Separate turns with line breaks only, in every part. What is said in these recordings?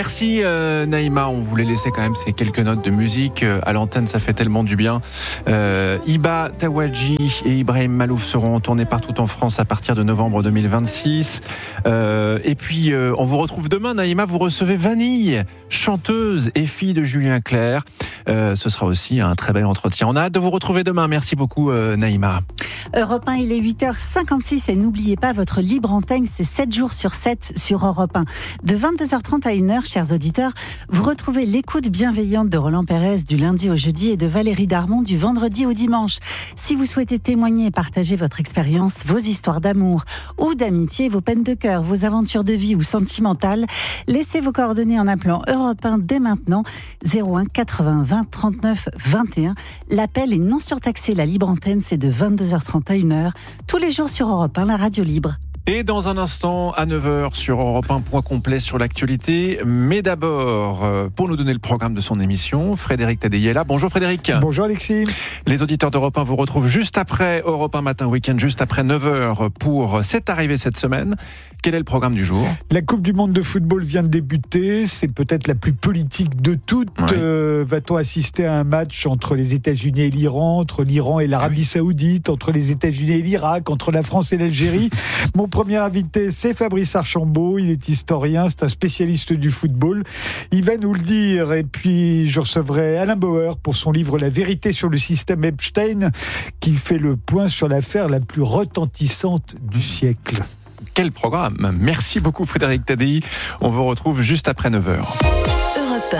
Merci Naïma, on voulait laisser quand même ces quelques notes de musique à l'antenne, ça fait tellement du bien. Hiba Tawadji et Ibrahim Malouf seront tournés partout en France à partir de novembre 2026. Et puis on vous retrouve demain, Naïma, vous recevez Vanille, chanteuse et fille de Julien Clerc. Ce sera aussi un très bel entretien. On a hâte de vous retrouver demain. Merci beaucoup Naïma.
Europe 1, il est 8h56 et n'oubliez pas votre libre antenne, c'est 7 jours sur 7 sur Europe 1. De 22h30 à 1h, chers auditeurs, vous retrouvez l'écoute bienveillante de Roland Pérez du lundi au jeudi et de Valérie Darmon du vendredi au dimanche. Si vous souhaitez témoigner et partager votre expérience, vos histoires d'amour ou d'amitié, vos peines de cœur, vos aventures de vie ou sentimentales, laissez vos coordonnées en appelant Europe 1 dès maintenant, 01 80 20 39 21. L'appel est non surtaxé, la libre antenne, c'est de 22h30 à 1h, tous les jours sur Europe 1, la radio libre.
Et dans un instant, à 9h, sur Europe 1, point complet sur l'actualité. Mais d'abord, pour nous donner le programme de son émission, Frédéric Tadei est là. Bonjour Frédéric.
Bonjour Alexis.
Les auditeurs d'Europe 1 vous retrouvent juste après Europe 1 Matin Week-end, juste après 9h pour C'est arrivé cette semaine. Quel est le programme du jour ?
La Coupe du Monde de football vient de débuter. C'est peut-être la plus politique de toutes.
Oui.
Va-t-on assister à un match entre les États-Unis et l'Iran, entre l'Iran et l'Arabie Saoudite, entre les États-Unis et l'Irak, entre la France et l'Algérie ? Mon premier invité, c'est Fabrice Archambault. Il est historien, c'est un spécialiste du football. Il va nous le dire. Et puis, je recevrai Alain Bauer pour son livre La vérité sur le système Epstein, qui fait le point sur l'affaire la plus retentissante du siècle.
Quel programme ? Merci beaucoup Frédéric Tadei. On vous retrouve juste après 9h.
Europe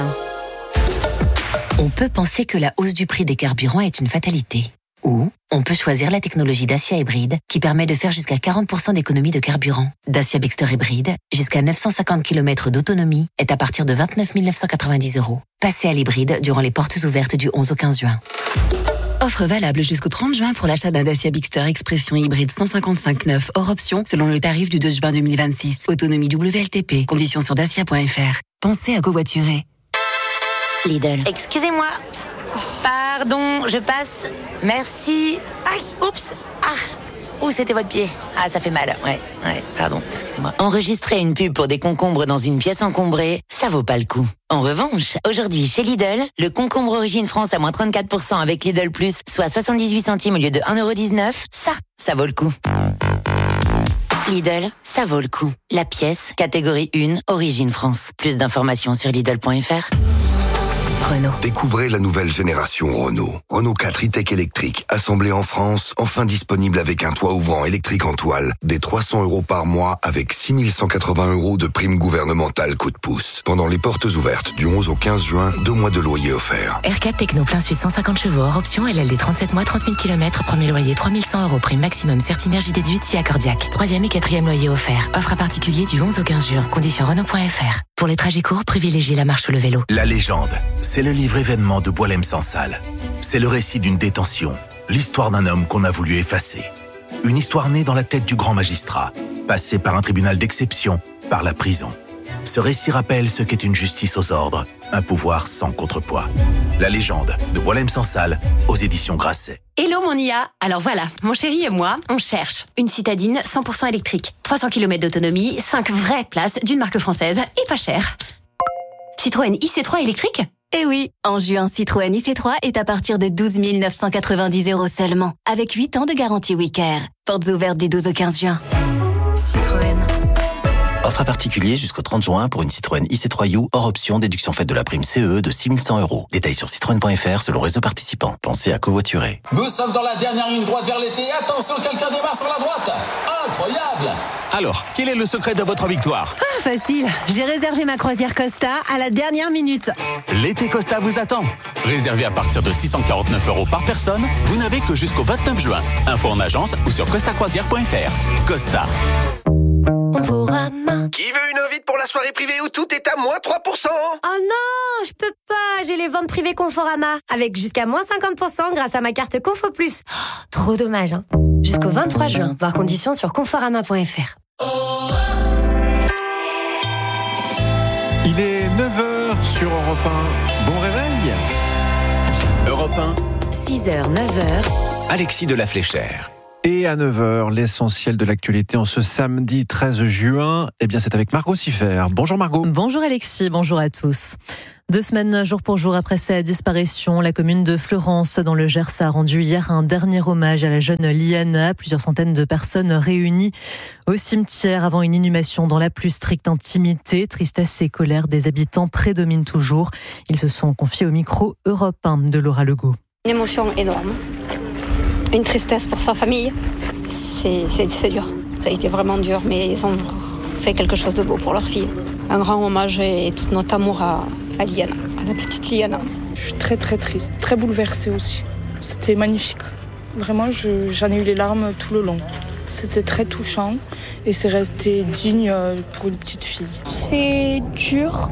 1. On peut penser que la hausse du prix des carburants est une fatalité. Ou on peut choisir la technologie Dacia Hybride qui permet de faire jusqu'à 40% d'économie de carburant. Dacia Bigster Hybride, jusqu'à 950 km d'autonomie, est à partir de 29 990 €. Passez à l'hybride durant les portes ouvertes du 11 au 15 juin.
Offre valable jusqu'au 30 juin pour l'achat d'un Dacia Bigster Expression hybride 155/9 hors option selon le tarif du 2 juin 2026. Autonomie WLTP. Conditions sur dacia.fr. Pensez à covoiturer.
Lidl. Excusez-moi. Pardon, je passe. Merci. Aïe, oups. Ah. Ouh, c'était votre pied. Ah, ça fait mal. Ouais, pardon, excusez-moi. Enregistrer une pub pour des concombres dans une pièce encombrée, ça vaut pas le coup. En revanche, aujourd'hui, chez Lidl, le concombre Origine France à moins 34% avec Lidl Plus, soit 78 centimes au lieu de 1,19 €, ça vaut le coup. Lidl, ça vaut le coup. La pièce, catégorie 1, Origine France. Plus d'informations sur Lidl.fr.
Renault.
Découvrez la nouvelle génération Renault. Renault 4 e-Tech électrique, assemblé en France, enfin disponible avec un toit ouvrant électrique en toile, des 300 € par mois avec 6 180 € de prime gouvernementale coup de pouce. Pendant les portes ouvertes du 11 au 15 juin, 2 mois de loyer offerts.
R4 Techno plein sud 150 chevaux hors option, LLD 37 mois, 30 000 km, premier loyer 3 100 €, prime maximum Certinergie déduite si accordiaque. 3e et 4e loyer offert. Offre à particulier du 11 au 15 juin. Conditions Renault.fr. Pour les trajets courts, privilégiez la marche ou le vélo.
La légende, c'est le livre événement de Boilem-Sansal. C'est le récit d'une détention, l'histoire d'un homme qu'on a voulu effacer. Une histoire née dans la tête du grand magistrat, passée par un tribunal d'exception, par la prison. Ce récit rappelle ce qu'est une justice aux ordres, un pouvoir sans contrepoids. La légende de Boilem-Sansal aux éditions Grasset.
Hello mon IA. Alors voilà, mon chéri et moi, on cherche une citadine 100% électrique. 300 km d'autonomie, 5 vraies places d'une marque française et pas cher. Citroën IC3 électrique ?
Eh oui, en juin, Citroën IC3 est à partir de 12 990 € seulement, avec 8 ans de garantie Wicare. Portes ouvertes du 12 au 15 juin.
Citroën.
Offre à particulier jusqu'au 30 juin pour une Citroën IC3 U hors option, déduction faite de la prime CE de 6 100 €. Détails sur citroën.fr selon réseau participant. Pensez à covoiturer.
Nous sommes dans la dernière ligne droite vers l'été. Attention, quelqu'un démarre sur la droite. Incroyable!
Alors, quel est le secret de votre victoire ?
Facile, j'ai réservé ma croisière Costa à la dernière minute.
L'été Costa vous attend. Réservé à partir de 649 € par personne, vous n'avez que jusqu'au 29 juin. Info en agence ou sur costacroisière.fr. Costa.
Conforama.
Qui veut une invite pour la soirée privée où tout est à moins 3%?
Oh non, je peux pas, j'ai les ventes privées Conforama. Avec jusqu'à moins 50% grâce à ma carte Confo Plus. Oh, trop dommage, hein. Jusqu'au 23 juin, voir conditions sur conforama.fr.
Il est 9h sur Europe 1. Bon réveil.
Europe 1.
6h, 9h.
Alexis de la Fléchère.
Et à 9h, l'essentiel de l'actualité en ce samedi 13 juin, c'est avec Margot Siffer. Bonjour Margot.
Bonjour Alexis, bonjour à tous. 2 semaines jour pour jour après sa disparition, la commune de Fleurance dans le Gers a rendu hier un dernier hommage à la jeune Liana. Plusieurs centaines de personnes réunies au cimetière avant une inhumation dans la plus stricte intimité. Tristesse et colère des habitants prédominent toujours. Ils se sont confiés au micro Europe 1 de Laura Legault.
Une émotion énorme, une tristesse pour sa famille. C'est dur, ça a été vraiment dur, mais ils ont fait quelque chose de beau pour leur fille. Un grand hommage et tout notre amour à Liana, à la petite Liana.
Je suis très très triste, très bouleversée aussi. C'était magnifique. Vraiment, j'en ai eu les larmes tout le long. C'était très touchant et c'est resté digne pour une petite fille.
C'est dur.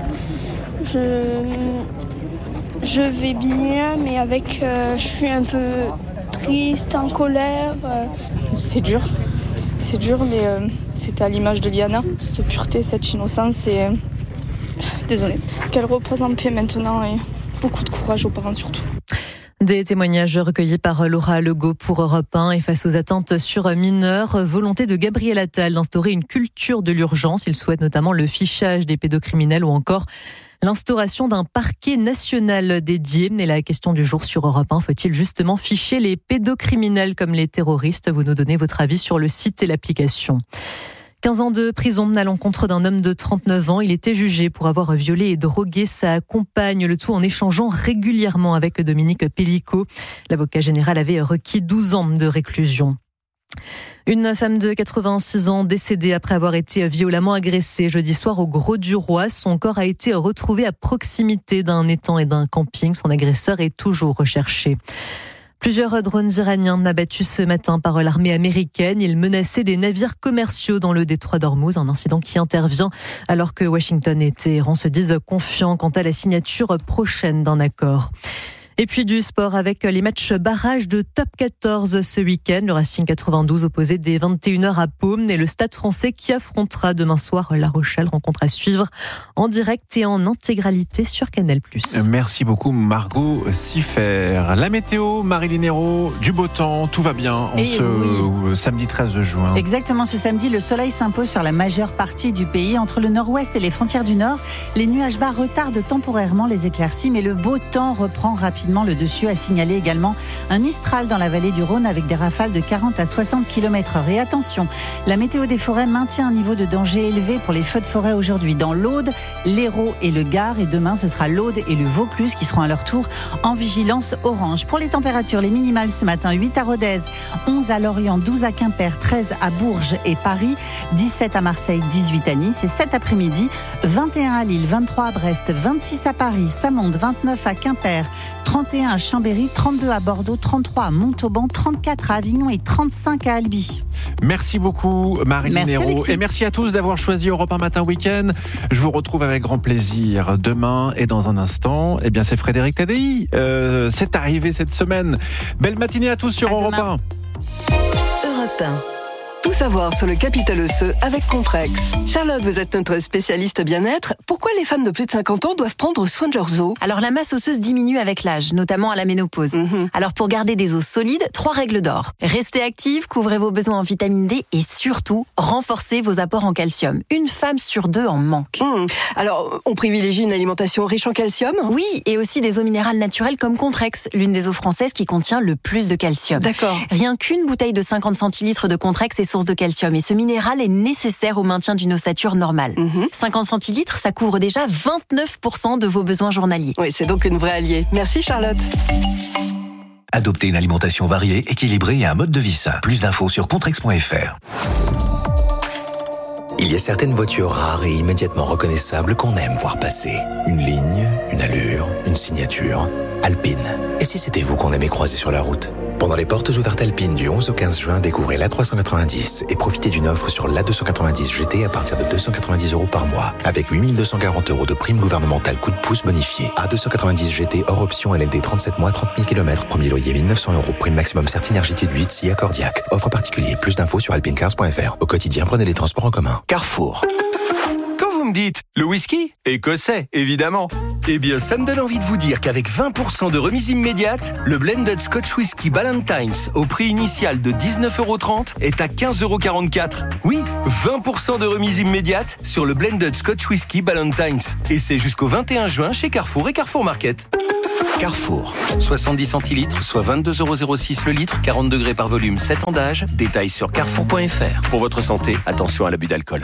Je vais bien, mais je suis un peu triste, en colère.
C'est dur, mais c'était à l'image de Liana. Cette pureté, cette innocence et... Désolée. Qu'elle repose en paix maintenant et beaucoup de courage aux parents surtout.
Des témoignages recueillis par Laura Legault pour Europe 1 et face aux attentes sur mineurs. Volonté de Gabriel Attal d'instaurer une culture de l'urgence. Il souhaite notamment le fichage des pédocriminels ou encore l'instauration d'un parquet national dédié. Mais la question du jour sur Europe 1, faut-il justement ficher les pédocriminels comme les terroristes ? Vous nous donnez votre avis sur le site et l'application. 15 ans de prison à l'encontre d'un homme de 39 ans. Il était jugé pour avoir violé et drogué sa compagne, le tout en échangeant régulièrement avec Dominique Pellicot. L'avocat général avait requis 12 ans de réclusion. Une femme de 86 ans décédée après avoir été violemment agressée jeudi soir au Grau-du-Roi. Son corps a été retrouvé à proximité d'un étang et d'un camping. Son agresseur est toujours recherché. Plusieurs drones iraniens abattus ce matin par l'armée américaine. Ils menaçaient des navires commerciaux dans le détroit d'Ormuz, un incident qui intervient alors que Washington et Téhéran se disent confiants quant à la signature prochaine d'un accord. Et puis du sport avec les matchs barrages de Top 14 ce week-end. Le Racing 92 opposé dès 21h à Pau et le Stade Français qui affrontera demain soir La Rochelle. Rencontre à suivre en direct et en intégralité sur Canal+.
Merci beaucoup Margot Siffer. La météo, Marilyn Hérault, du beau temps, tout va bien samedi 13 juin.
Exactement, ce samedi, le soleil s'impose sur la majeure partie du pays. Entre le nord-ouest et les frontières du nord, les nuages bas retardent temporairement les éclaircies, mais le beau temps reprend rapidement le dessus. A signalé également un Mistral dans la vallée du Rhône avec des rafales de 40 à 60 km/h. Et attention, la météo des forêts maintient un niveau de danger élevé pour les feux de forêt aujourd'hui dans l'Aude, l'Hérault et le Gard. Et demain, ce sera l'Aude et le Vaucluse qui seront à leur tour en vigilance orange. Pour les températures, les minimales ce matin, 8 à Rodez, 11 à Lorient, 12 à Quimper, 13 à Bourges et Paris, 17 à Marseille, 18 à Nice. Et cet après-midi, 21 à Lille, 23 à Brest, 26 à Paris, ça monte, 29 à Quimper, 31 à Chambéry, 32 à Bordeaux, 33 à Montauban, 34 à Avignon et 35 à Albi.
Merci beaucoup Marilyn Hérault et merci à tous d'avoir choisi Europe 1 Matin Week-end. Je vous retrouve avec grand plaisir demain et dans un instant, c'est Frédéric Tadei. C'est arrivé cette semaine. Belle matinée à tous sur Europe 1.
Europe 1. Tout savoir sur le capital osseux avec Contrex. Charlotte, vous êtes notre spécialiste bien-être. Pourquoi les femmes de plus de 50 ans doivent prendre soin de leurs os ?
Alors la masse osseuse diminue avec l'âge, notamment à la ménopause. Alors pour garder des os solides, 3 règles d'or. Restez active, couvrez vos besoins en vitamine D et surtout, renforcez vos apports en calcium. Une femme sur 2 en manque.
Alors, on privilégie une alimentation riche en calcium ?
Oui, et aussi des eaux minérales naturelles comme Contrex, l'une des eaux françaises qui contient le plus de calcium.
D'accord.
Rien qu'une bouteille de 50 centilitres de Contrex est source de calcium et ce minéral est nécessaire au maintien d'une ossature normale. 50 centilitres, ça couvre déjà 29% de vos besoins journaliers.
Oui, c'est donc une vraie alliée. Merci Charlotte.
Adoptez une alimentation variée, équilibrée et un mode de vie sain. Plus d'infos sur contrex.fr.
Il y a certaines voitures rares et immédiatement reconnaissables qu'on aime voir passer. Une ligne, une allure, une signature. Alpine. Et si c'était vous qu'on aimait croiser sur la route ? Pendant les portes ouvertes Alpine du 11 au 15 juin, découvrez l'A390 et profitez d'une offre sur l'A290 GT à partir de 290 € par mois, avec 8 240 € de prime gouvernementale coup de pouce bonifié. A290 GT hors option LLD 37 mois, 30 000 km, premier loyer 1 900 €, prime maximum Certinergie de 8, SIA Cordiac. Offre particulier, plus d'infos sur alpinecars.fr. Au quotidien, prenez les transports en commun.
Carrefour. Quand vous me dites le whisky, écossais, évidemment. Eh bien, ça me donne envie de vous dire qu'avec 20% de remise immédiate, le Blended Scotch Whisky Ballantines au prix initial de 19,30 € est à 15,44 €. Oui, 20% de remise immédiate sur le Blended Scotch Whisky Ballantines. Et c'est jusqu'au 21 juin chez Carrefour et Carrefour Market. Carrefour, 70 centilitres, soit 22,06 € le litre, 40 degrés par volume, 7 ans d'âge. Détails sur carrefour.fr. Pour votre santé, attention à l'abus d'alcool.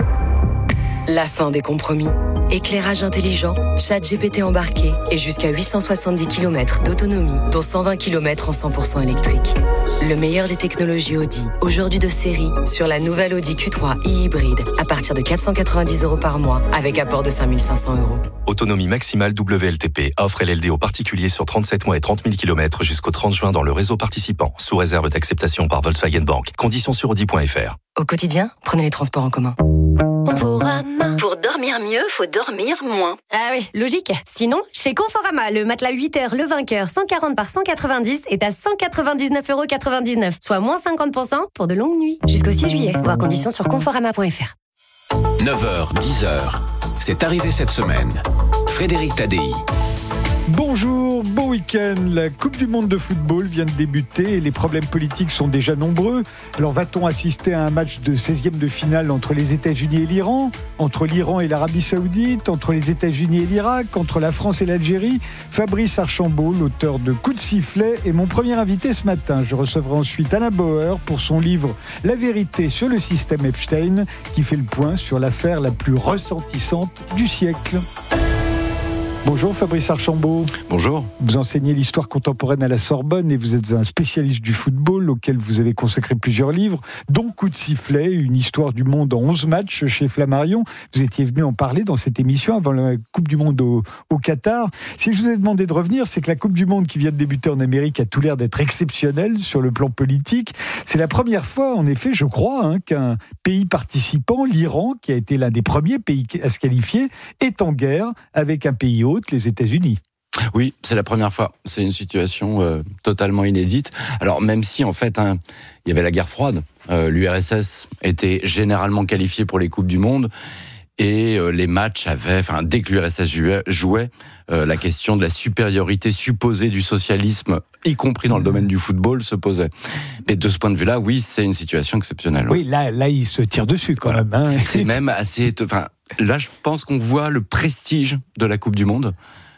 La fin des compromis. Éclairage intelligent, ChatGPT embarqué et jusqu'à 870 km d'autonomie, dont 120 km en 100% électrique. Le meilleur des technologies Audi, aujourd'hui de série, sur la nouvelle Audi Q3 e-hybride, à partir de 490 € par mois, avec apport de 5 500 €.
Autonomie maximale WLTP, offre LLD aux particuliers sur 37 mois et 30 000 km jusqu'au 30 juin dans le réseau participant, sous réserve d'acceptation par Volkswagen Bank. Conditions sur Audi.fr.
Au quotidien, prenez les transports en commun.
Pour dormir mieux, faut dormir moins.
Ah oui, logique. Sinon, chez Conforama, le matelas 8 heures, le vainqueur 140 par 190 est à 199,99 €, soit moins 50% pour de longues nuits. Jusqu'au 6 juillet. Voir conditions sur conforama.fr.
9h, 10h, c'est arrivé cette semaine. Frédéric Tadei.
Bonjour, bon week-end. La Coupe du Monde de football vient de débuter et les problèmes politiques sont déjà nombreux. Alors va-t-on assister à un match de 16e de finale entre les États-Unis et l'Iran, entre l'Iran et l'Arabie Saoudite, entre les États-Unis et l'Irak, entre la France et l'Algérie? Fabrice Archambault, l'auteur de Coup de sifflet, est mon premier invité ce matin. Je recevrai ensuite Alain Bauer pour son livre La vérité sur le système Epstein, qui fait le point sur l'affaire la plus retentissante du siècle. Bonjour Fabrice Archambault.
Bonjour.
Vous enseignez l'histoire contemporaine à la Sorbonne et vous êtes un spécialiste du football auquel vous avez consacré plusieurs livres, dont Coup de sifflet, une histoire du monde en 11 matchs chez Flammarion. Vous étiez venu en parler dans cette émission avant la Coupe du Monde au Qatar. Si je vous ai demandé de revenir, c'est que la Coupe du Monde qui vient de débuter en Amérique a tout l'air d'être exceptionnelle sur le plan politique. C'est la première fois, en effet, je crois, qu'un pays participant, l'Iran, qui a été l'un des premiers pays à se qualifier, est en guerre avec un pays hôte, les États-Unis.
Oui, c'est la première fois. C'est une situation totalement inédite. Alors même si en fait, il y avait la guerre froide, l'URSS était généralement qualifiée pour les Coupes du Monde et les matchs avaient, dès que l'URSS jouait, la question de la supériorité supposée du socialisme, y compris dans le domaine du football, se posait. Mais de ce point de vue-là, oui, c'est une situation exceptionnelle.
Oui, là, ils se tirent dessus quand même.
C'est même assez... Là, je pense qu'on voit le prestige de la Coupe du Monde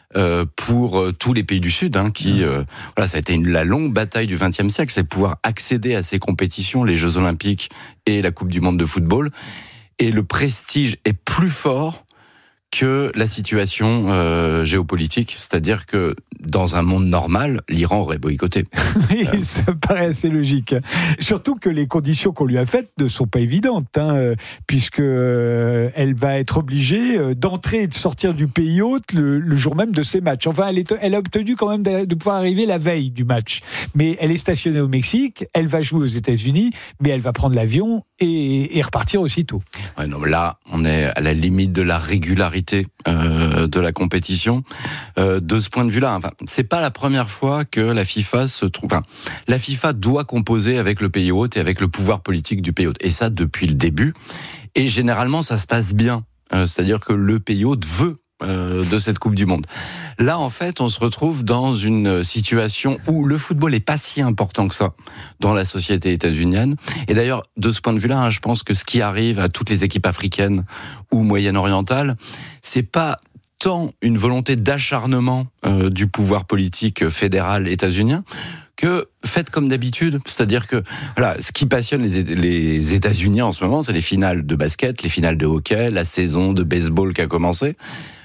pour tous les pays du Sud, ça a été la longue bataille du XXe siècle, c'est pouvoir accéder à ces compétitions, les Jeux Olympiques et la Coupe du Monde de football. Et le prestige est plus fort que la situation géopolitique, c'est-à-dire que dans un monde normal, l'Iran aurait boycotté.
Oui, ça paraît assez logique. Surtout que les conditions qu'on lui a faites ne sont pas évidentes, puisque elle va être obligée d'entrer et de sortir du pays hôte le jour même de ses matchs. Enfin, elle a obtenu quand même de pouvoir arriver la veille du match. Mais elle est stationnée au Mexique, elle va jouer aux États-Unis, mais elle va prendre l'avion et repartir aussitôt.
Ouais, non, là, on est à la limite de la régularité de la compétition. De ce point de vue-là, c'est pas la première fois que la FIFA se trouve. La FIFA doit composer avec le pays hôte et avec le pouvoir politique du pays hôte. Et ça depuis le début. Et généralement, ça se passe bien. C'est-à-dire que le pays hôte veut de cette Coupe du Monde. Là, en fait, on se retrouve dans une situation où le football n'est pas si important que ça dans la société états-unienne. Et d'ailleurs, de ce point de vue-là, je pense que ce qui arrive à toutes les équipes africaines ou moyen-orientales, c'est pas tant une volonté d'acharnement du pouvoir politique fédéral états-unien que faites comme d'habitude, c'est-à-dire que ce qui passionne les États-Unis en ce moment, c'est les finales de basket, les finales de hockey, la saison de baseball qui a commencé.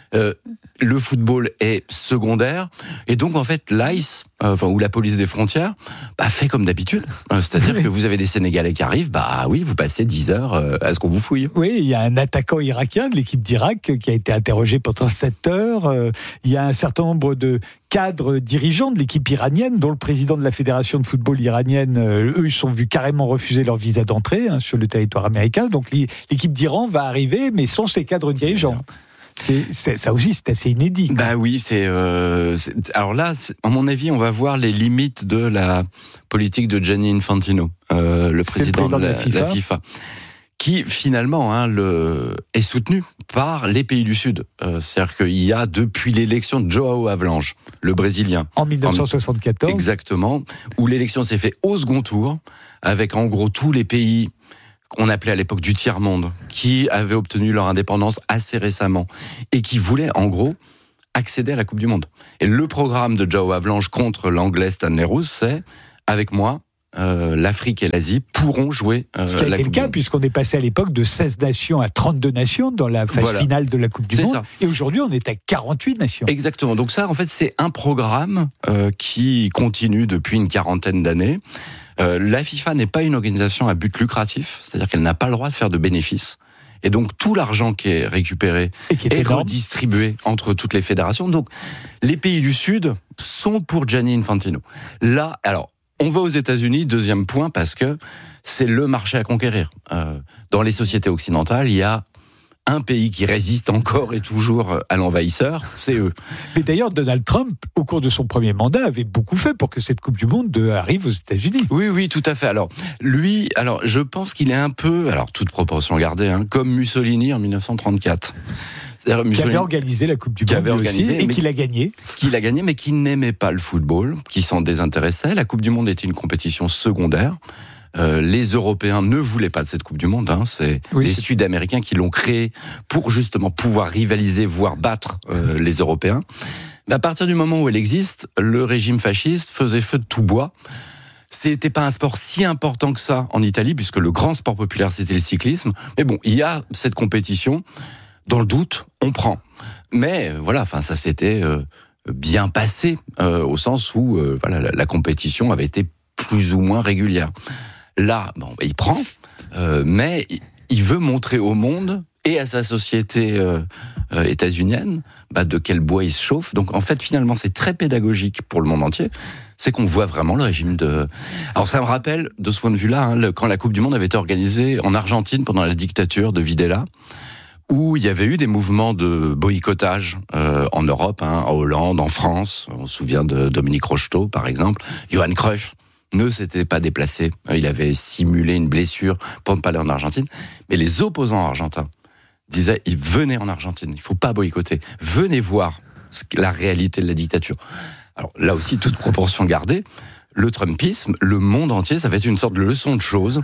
Le football est secondaire et donc en fait l'ICE ou la police des frontières fait comme d'habitude, c'est-à-dire que vous avez des Sénégalais qui arrivent, oui, vous passez 10 heures à ce qu'on vous fouille.
Oui, il y a un attaquant irakien de l'équipe d'Irak qui a été interrogé pendant 7 heures. Il y a un certain nombre de cadres dirigeants de l'équipe iranienne, dont le président de la fédération de football iranienne, eux, ils sont vus carrément refuser leur visa d'entrée sur le territoire américain. Donc l'équipe d'Iran va arriver, mais sans ses cadres dirigeants. Ça aussi, c'est assez inédit.
Oui, alors là, à mon avis, on va voir les limites de la politique de Gianni Infantino, le président de la FIFA, qui finalement est soutenu par les pays du Sud. C'est-à-dire qu'il y a depuis l'élection de João Havelange, le Brésilien.
En 1974.
Exactement, où l'élection s'est faite au second tour, avec en gros tous les pays qu'on appelait à l'époque du tiers-monde, qui avaient obtenu leur indépendance assez récemment, et qui voulaient en gros accéder à la Coupe du Monde. Et le programme de João Havelange contre l'anglais Stanley Rous, c'est « avec moi ». L'Afrique et l'Asie pourront jouer
ce qui a été le cas, puisqu'on est passé à l'époque de 16 nations à 32 nations dans la phase finale de la Coupe du Monde. Ça. Et aujourd'hui, on est à 48 nations.
Exactement. Donc ça, en fait, c'est un programme qui continue depuis une quarantaine d'années. La FIFA n'est pas une organisation à but lucratif, c'est-à-dire qu'elle n'a pas le droit de faire de bénéfices. Et donc, tout l'argent qui est récupéré est redistribué entre toutes les fédérations. Donc, les pays du Sud sont pour Gianni Infantino. Là, alors, on va aux États-Unis, deuxième point, parce que c'est le marché à conquérir. Dans les sociétés occidentales, il y a un pays qui résiste encore et toujours à l'envahisseur, c'est eux.
Mais d'ailleurs, Donald Trump, au cours de son premier mandat, avait beaucoup fait pour que cette Coupe du Monde arrive aux États-Unis.
Oui, tout à fait. Alors, lui, je pense qu'il est un peu, toute proportion gardée, comme Mussolini en 1934.
Qui avait organisé la Coupe du Monde aussi, et qui l'a gagné.
Qui l'a gagné, mais qui n'aimait pas le football, qui s'en désintéressait. La Coupe du Monde était une compétition secondaire. Les Européens ne voulaient pas de cette Coupe du Monde. C'est les Sud-Américains qui l'ont créée pour justement pouvoir rivaliser, voire battre les Européens. Mais à partir du moment où elle existe, le régime fasciste faisait feu de tout bois. C'était pas un sport si important que ça en Italie, puisque le grand sport populaire, c'était le cyclisme. Mais bon, il y a cette compétition. Dans le doute, on prend. Mais ça s'était bien passé, au sens où la compétition avait été plus ou moins régulière. Là, il prend, mais il veut montrer au monde et à sa société états-unienne de quel bois il se chauffe. Donc en fait, finalement, c'est très pédagogique pour le monde entier. C'est qu'on voit vraiment le régime de... Alors ça me rappelle, de ce point de vue-là, quand la Coupe du Monde avait été organisée en Argentine pendant la dictature de Videla, où il y avait eu des mouvements de boycottage en Europe, en Hollande, en France. On se souvient de Dominique Rocheteau, par exemple. Johan Cruyff ne s'était pas déplacé. Il avait simulé une blessure pour ne pas aller en Argentine. Mais les opposants argentins disaient, venez en Argentine, il ne faut pas boycotter. Venez voir la réalité de la dictature. Alors là aussi, toute proportion gardée, le Trumpisme, le monde entier, ça va être une sorte de leçon de choses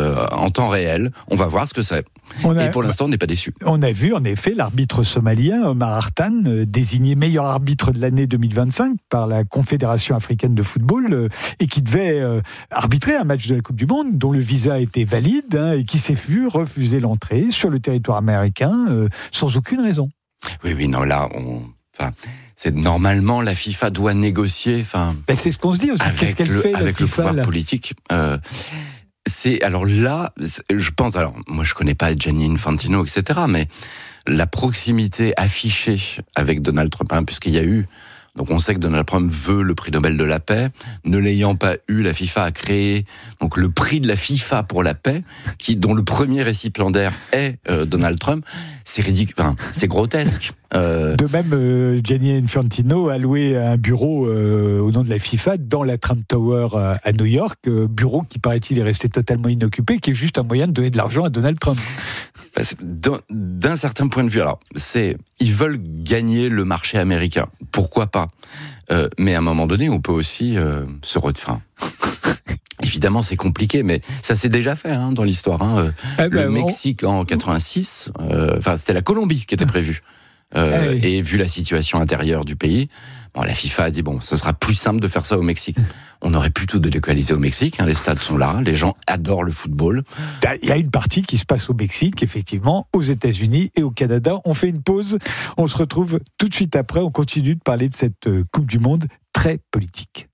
en temps réel. On va voir ce que c'est. Et pour l'instant, on n'est pas déçus.
On a vu, en effet, l'arbitre somalien, Omar Artan, désigné meilleur arbitre de l'année 2025 par la Confédération africaine de football, et qui devait arbitrer un match de la Coupe du Monde, dont le visa était valide, et qui s'est vu refuser l'entrée sur le territoire américain sans aucune raison.
Oui, non, là, c'est normalement la FIFA doit négocier.
C'est ce qu'on se dit aussi. Qu'est-ce qu'elle fait
avec le pouvoir politique. Alors là, je pense. Alors moi, je connais pas Gianni Infantino, etc. Mais la proximité affichée avec Donald Trump, puisqu'il y a eu. Donc on sait que Donald Trump veut le prix Nobel de la paix. Ne l'ayant pas eu, la FIFA a créé donc le prix de la FIFA pour la paix, dont le premier récipiendaire est Donald Trump. C'est ridicule, c'est grotesque.
De même, Gianni Infantino a loué un bureau au nom de la FIFA dans la Trump Tower à New York, bureau qui paraît-il est resté totalement inoccupé, qui est juste un moyen de donner de l'argent à Donald Trump.
D'un certain point de vue, alors ils veulent gagner le marché américain, pourquoi pas, mais à un moment donné, on peut aussi se retirer. Évidemment, c'est compliqué, mais ça s'est déjà fait dans l'histoire. Le Mexique en 86, c'était la Colombie qui était prévue. Et vu la situation intérieure du pays, la FIFA a dit ce sera plus simple de faire ça au Mexique. On aurait plutôt délocalisé au Mexique, les stades sont là, les gens adorent le football.
Il y a une partie qui se passe au Mexique, effectivement, aux États-Unis et au Canada. On fait une pause, on se retrouve tout de suite après, on continue de parler de cette Coupe du Monde très politique.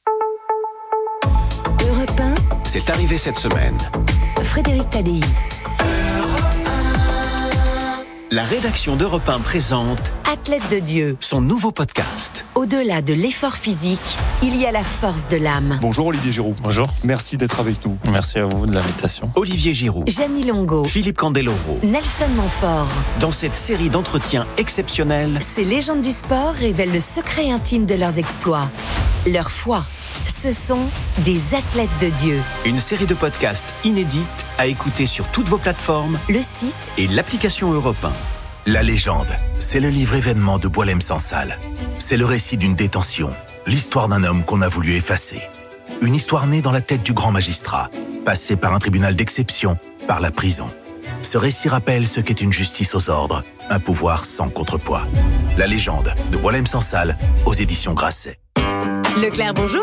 Europe 1, c'est arrivé cette semaine.
Frédéric Tadei.
La rédaction d'Europe 1 présente
Athlète de Dieu,
Son nouveau podcast.
au-delà de l'effort physique, il y a la force de l'âme.
Bonjour Olivier Giroud.
Bonjour.
Merci d'être avec nous.
Merci à vous de l'invitation.
Olivier Giroud,
Gianni Longo,
Philippe Candeloro.
Nelson Montfort.
Dans cette série d'entretiens exceptionnels,
Ces légendes du sport révèlent le secret intime de leurs exploits, leur foi. Ce sont des athlètes de Dieu.
une série de podcasts inédites à écouter sur toutes vos plateformes
Le site
et l'application Europe 1. La légende, c'est le livre événement de Boualem Sansal. C'est le récit d'une détention, l'histoire d'un homme qu'on a voulu effacer. Une histoire née dans la tête du grand magistrat, passé par un tribunal d'exception, par la prison. Ce récit rappelle ce qu'est une justice aux ordres, un pouvoir sans contrepoids. La légende de Boualem Sansal aux éditions Grasset.
Leclerc, bonjour.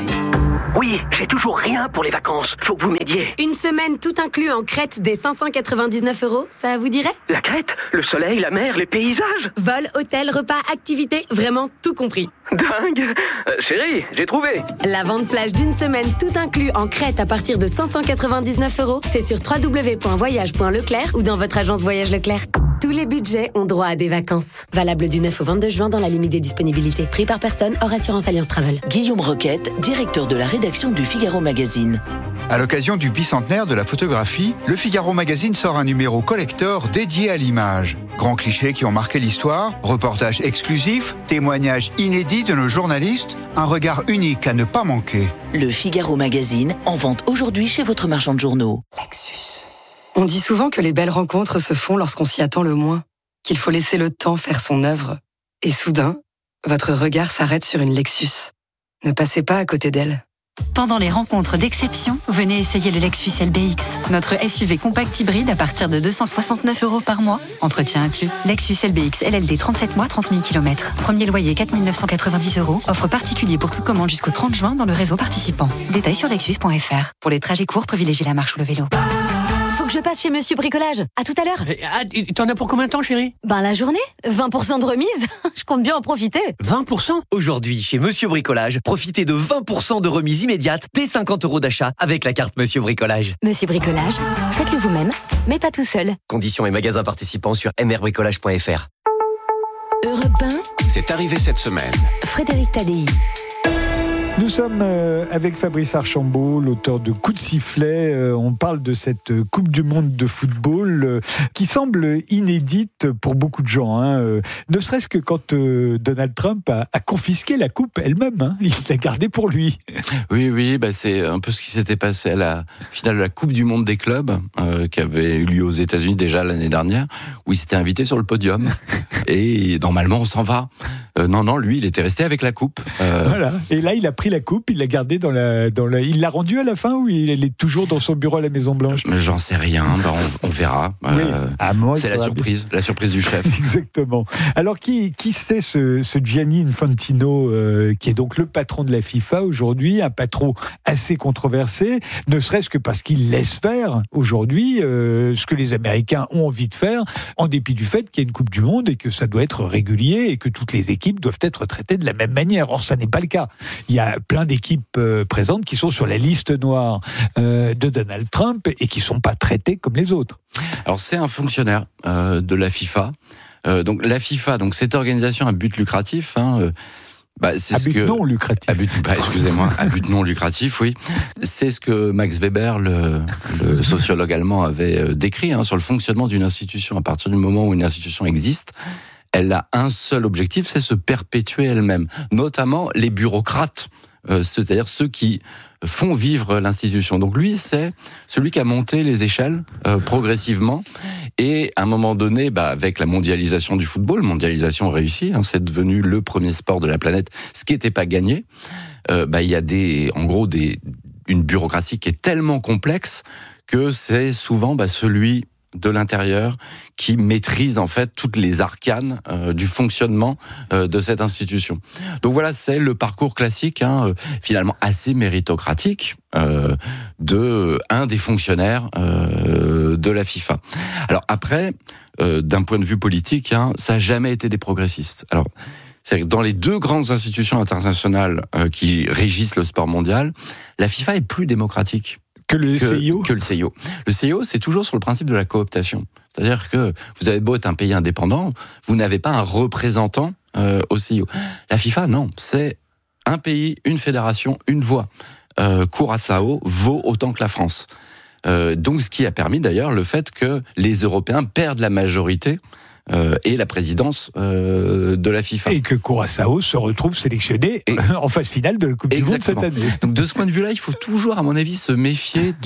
Oui, j'ai toujours rien pour les vacances. Faut que vous m'aidiez.
Une semaine tout inclus en Crète des 599 €, ça vous dirait?
La Crète, le soleil, la mer, les paysages.
Vol, hôtel, repas, activités, vraiment tout compris.
Dingue. Chérie, j'ai trouvé.
La vente flash d'une semaine tout inclus en Crète à partir de 599 €, c'est sur www.voyage.leclerc ou dans votre agence Voyage Leclerc. Tous les budgets ont droit à des vacances. Valable du 9 au 22 juin dans la limite des disponibilités. Prix par personne, hors assurance Alliance Travel.
Guillaume Roquette, directeur de la rédaction du Figaro Magazine.
À l'occasion du bicentenaire de la photographie, le Figaro Magazine sort un numéro collector dédié à l'image. Grands clichés qui ont marqué l'histoire, reportages exclusifs, témoignages inédits de nos journalistes, un regard unique à ne pas manquer.
Le Figaro Magazine, en vente aujourd'hui chez votre marchand de journaux.
Lexus. On dit souvent que les belles rencontres se font lorsqu'on s'y attend le moins, qu'il faut laisser le temps faire son œuvre. Et soudain, votre regard s'arrête sur une Lexus. Ne passez pas à côté d'elle.
Pendant les rencontres d'exception, venez essayer le Lexus LBX, notre SUV compact hybride à partir de 269 € par mois. Entretien inclus. Lexus LBX LLD 37 mois, 30 000 km. Premier loyer 4 990 €. Offre particulier pour toute commande jusqu'au 30 juin dans le réseau participant. Détails sur lexus.fr. Pour les trajets courts, privilégiez la marche ou le vélo.
Faut que je passe chez Monsieur Bricolage. À tout à l'heure.
T'en as pour combien de temps, chérie?
La journée. 20% de remise. Je compte bien en profiter.
20%? Aujourd'hui, chez Monsieur Bricolage, profitez de 20% de remise immédiate dès 50 € d'achat avec la carte Monsieur Bricolage.
Monsieur Bricolage, faites-le vous-même, mais pas tout seul.
Conditions et magasins participants sur mrbricolage.fr.
Europe 1,
C'est arrivé cette semaine.
Frédéric Tadei.
Nous sommes avec Fabrice Archambault, l'auteur de Coup de sifflet. On parle de cette Coupe du Monde de football qui semble inédite pour beaucoup de gens. Ne serait-ce que quand Donald Trump a confisqué la coupe elle-même. Il l'a gardée pour lui.
Oui, c'est un peu ce qui s'était passé à la finale de la Coupe du Monde des clubs qui avait eu lieu aux États-Unis déjà l'année dernière, où il s'était invité sur le podium. Et normalement, on s'en va. Non, lui, il était resté avec la coupe.
Voilà. Et là, il a pris la coupe, il l'a gardée il l'a rendue à la fin ou elle est toujours dans son bureau à la Maison Blanche?
J'en sais rien. On verra.
Oui.
C'est la surprise du chef.
Exactement. Alors, qui c'est ce Gianni Infantino qui est donc le patron de la FIFA aujourd'hui, un patron assez controversé, ne serait-ce que parce qu'il laisse faire aujourd'hui ce que les Américains ont envie de faire, en dépit du fait qu'il y a une Coupe du Monde et que ça doit être régulier et que toutes les équipes doivent être traitées de la même manière. Or, ça n'est pas le cas. Il y a plein d'équipes présentes qui sont sur la liste noire de Donald Trump et qui ne sont pas traitées comme les autres.
Alors, c'est un fonctionnaire de la FIFA. Donc, la FIFA, cette organisation à but lucratif, c'est
non lucratif.
À but non lucratif, oui. C'est ce que Max Weber, le sociologue allemand, avait décrit sur le fonctionnement d'une institution. À partir du moment où une institution existe, elle a un seul objectif, c'est se perpétuer elle-même. Notamment les bureaucrates, c'est-à-dire ceux qui font vivre l'institution. Donc lui, c'est celui qui a monté les échelles progressivement. Et à un moment donné, avec la mondialisation du football, mondialisation réussie, c'est devenu le premier sport de la planète, ce qui n'était pas gagné. Il y a une bureaucratie qui est tellement complexe que c'est souvent celui de l'intérieur qui maîtrise en fait toutes les arcanes du fonctionnement de cette institution. Donc voilà, c'est le parcours classique, finalement assez méritocratique de un des fonctionnaires de la FIFA. Alors après, d'un point de vue politique, ça n'a jamais été des progressistes. Alors c'est-à-dire que dans les deux grandes institutions internationales qui régissent le sport mondial, la FIFA est plus démocratique
que le CIO.
Que le CIO. Le CIO, c'est toujours sur le principe de la cooptation. C'est-à-dire que vous avez beau être un pays indépendant, vous n'avez pas un représentant au CIO. La FIFA, non, c'est un pays, une fédération, une voix. Curaçao vaut autant que la France. Donc, ce qui a permis d'ailleurs le fait que les Européens perdent la majorité et la présidence de la FIFA.
Et que Curaçao se retrouve sélectionné en phase finale de la Coupe du Monde cette année.
Donc, de ce point de vue-là, il faut toujours, à mon avis, se méfier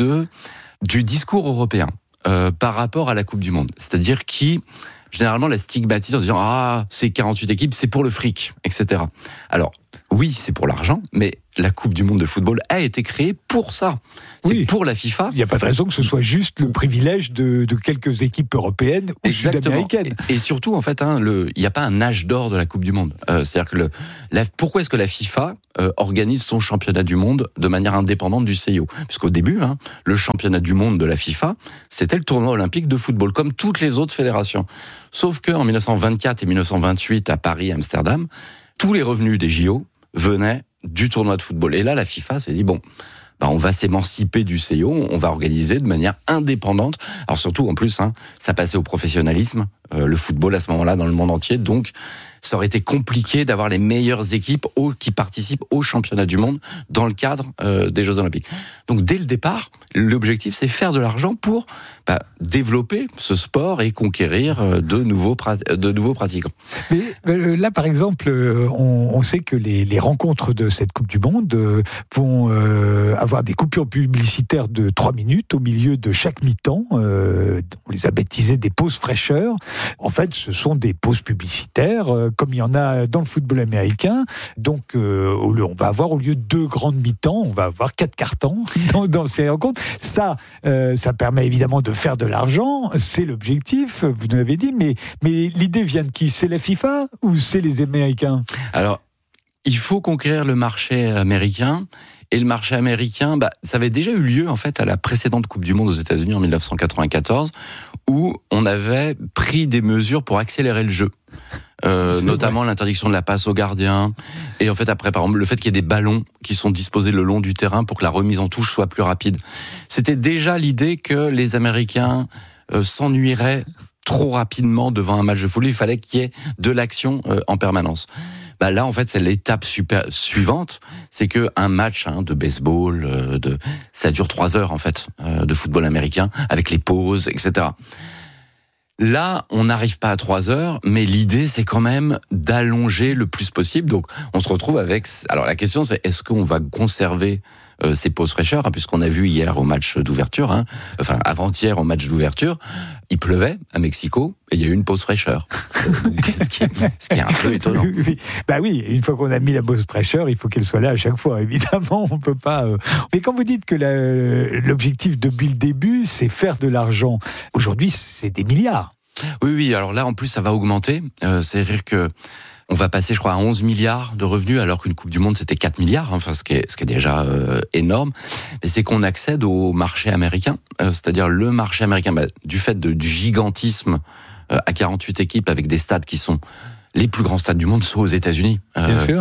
du discours européen par rapport à la Coupe du Monde. C'est-à-dire qui, généralement, la stigmatise en disant « Ah, c'est 48 équipes, c'est pour le fric, etc. » Alors, oui, c'est pour l'argent, mais la Coupe du Monde de football a été créée pour ça. C'est pour la FIFA.
Il n'y a pas de raison que ce soit juste le privilège de quelques équipes européennes ou sud-américaines.
Et surtout, en fait, il n'y a pas un âge d'or de la Coupe du Monde. C'est-à-dire que pourquoi est-ce que la FIFA organise son championnat du monde de manière indépendante du CIO ? Puisqu'au début, le championnat du monde de la FIFA, c'était le tournoi olympique de football, comme toutes les autres fédérations. Sauf qu'en 1924 et 1928, à Paris et Amsterdam, tous les revenus des JO venaient du tournoi de football. Et là, la FIFA s'est dit, on va s'émanciper du CIO, on va organiser de manière indépendante. Alors surtout, en plus, ça passait au professionnalisme, le football à ce moment-là dans le monde entier. Donc, ça aurait été compliqué d'avoir les meilleures équipes qui participent au championnat du monde dans le cadre des Jeux Olympiques. Donc, dès le départ, l'objectif, c'est faire de l'argent pour développer ce sport et conquérir de nouveaux pratiquants.
Mais là, par exemple, on sait que les rencontres de cette Coupe du Monde vont avoir des coupures publicitaires de 3 minutes au milieu de chaque mi-temps. On les a baptisées des pauses fraîcheurs. En fait, ce sont des pauses publicitaires, comme il y en a dans le football américain. Donc, on va avoir, au lieu de 2 grandes mi-temps, on va avoir 4 quarts-temps dans ces rencontres. Ça permet évidemment de faire de l'argent, c'est l'objectif, vous nous l'avez dit, mais l'idée vient de qui ? C'est la FIFA ou c'est les Américains ?
Alors, il faut conquérir le marché américain. Et le marché américain, ça avait déjà eu lieu en fait à la précédente Coupe du Monde aux États-Unis en 1994, où on avait pris des mesures pour accélérer le jeu. Notamment l'interdiction de la passe aux gardiens, et en fait après par exemple le fait qu'il y ait des ballons qui sont disposés le long du terrain pour que la remise en touche soit plus rapide. C'était déjà l'idée que les Américains s'ennuieraient trop rapidement devant un match de football. Il fallait qu'il y ait de l'action en permanence. Là, en fait, c'est l'étape suivante, c'est que un match de baseball, ça dure 3 heures en fait, de football américain, avec les pauses, etc. Là, on n'arrive pas à 3 heures, mais l'idée, c'est quand même d'allonger le plus possible. Donc, on se retrouve avec... Alors, la question, c'est est-ce qu'on va conserver ces pauses fraîcheurs, puisqu'on a vu hier au match d'ouverture, avant-hier au match d'ouverture, il pleuvait à Mexico, et il y a eu une pause fraîcheur. Ce qui est un peu étonnant.
Oui, une fois qu'on a mis la pause fraîcheur, il faut qu'elle soit là à chaque fois. Évidemment, on peut pas... Mais quand vous dites que l'objectif depuis le début, c'est faire de l'argent, aujourd'hui, c'est des milliards.
Oui, alors là, en plus, ça va augmenter. C'est-à-dire que on va passer, je crois, à 11 milliards de revenus, alors qu'une Coupe du Monde, c'était 4 milliards, ce qui est déjà énorme. Mais c'est qu'on accède au marché américain, c'est-à-dire le marché américain, du fait du gigantisme à 48 équipes, avec des stades qui sont les plus grands stades du monde, sont aux États-Unis.
Bien sûr.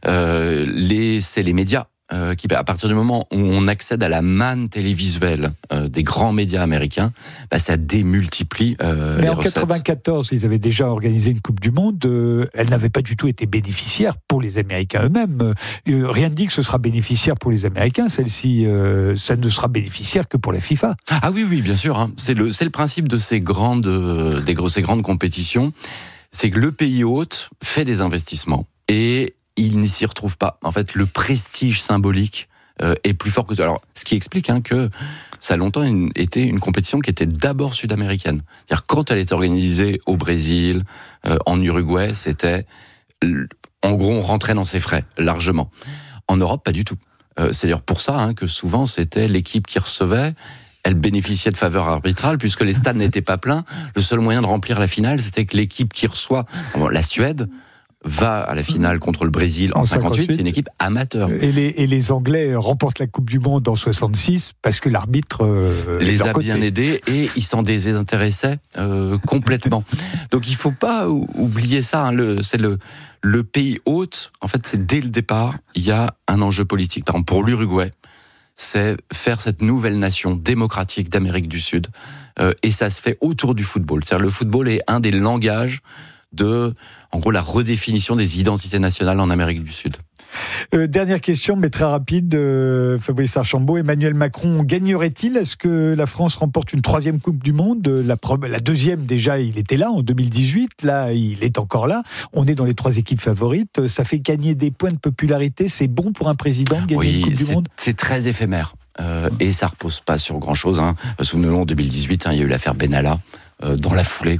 C'est les médias. Qui, à partir du moment où on accède à la manne télévisuelle des grands médias américains, ça démultiplie
mais
les
en
recettes.
1994, ils avaient déjà organisé une Coupe du Monde. Elle n'avait pas du tout été bénéficiaire pour les Américains eux-mêmes. Rien ne dit que ce sera bénéficiaire pour les Américains. Celle-ci, ça ne sera bénéficiaire que pour la FIFA.
Ah oui, bien sûr. C'est le principe de ces grandes compétitions, c'est que le pays hôte fait des investissements et il n'y s'y retrouve pas. En fait, le prestige symbolique est plus fort que tout. Alors, ce qui explique que ça a longtemps été une compétition qui était d'abord sud-américaine. C'est-à-dire, quand elle était organisée au Brésil, en Uruguay, c'était... En gros, on rentrait dans ses frais, largement. En Europe, pas du tout. C'est d'ailleurs pour ça que souvent, c'était l'équipe qui recevait. Elle bénéficiait de faveurs arbitrales, puisque les stades n'étaient pas pleins. Le seul moyen de remplir la finale, c'était que l'équipe qui reçoit... la Suède va à la finale contre le Brésil en 58, c'est une équipe amateur.
Et les Anglais remportent la Coupe du Monde en 66 parce que l'arbitre
les a bien aidés et ils s'en désintéressaient complètement. Donc il faut pas oublier ça. C'est le pays hôte. En fait, c'est dès le départ, il y a un enjeu politique. Par exemple, pour l'Uruguay, c'est faire cette nouvelle nation démocratique d'Amérique du Sud. Et ça se fait autour du football. C'est-à-dire le football est un des langages de, en gros, la redéfinition des identités nationales en Amérique du Sud.
Dernière question, mais très rapide, Fabrice Archambault. Emmanuel Macron gagnerait-il? Est-ce que la France remporte une 3e Coupe du Monde? La 2e, déjà, il était là en 2018. Là, il est encore là. On est dans les 3 équipes favorites. Ça fait gagner des points de popularité. C'est bon pour un président de gagner une Coupe du Monde?
C'est très éphémère. Et ça repose pas sur grand-chose. Souvenez-vous, en 2018, il y a eu l'affaire Benalla. Dans la foulée.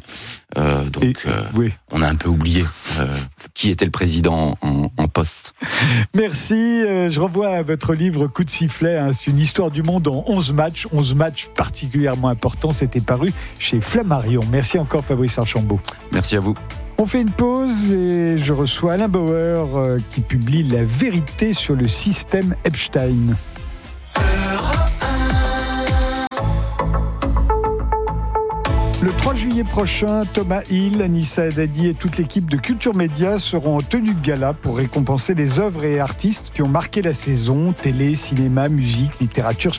On a un peu oublié qui était le président en poste.
Merci. Je renvoie à votre livre Coup de sifflet. C'est une histoire du monde en 11 matchs. 11 matchs particulièrement importants. C'était paru chez Flammarion. Merci encore Fabrice Archambault.
Merci à vous.
On fait une pause et je reçois Alain Bauer qui publie La vérité sur le système Epstein. Le 3 juillet prochain, Thomas Hill, Anissa Haddadi et toute l'équipe de Culture Média seront en tenue de gala pour récompenser les œuvres et artistes qui ont marqué la saison, télé, cinéma, musique, littérature,